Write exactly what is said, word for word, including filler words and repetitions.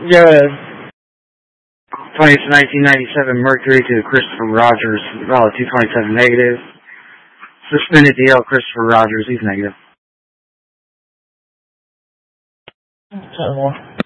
Go ahead. Twenty to nineteen ninety-seven Mercury to Christopher Rogers, valid two twenty-seven negative. Suspended D L Christopher Rogers, he's negative. Ten more.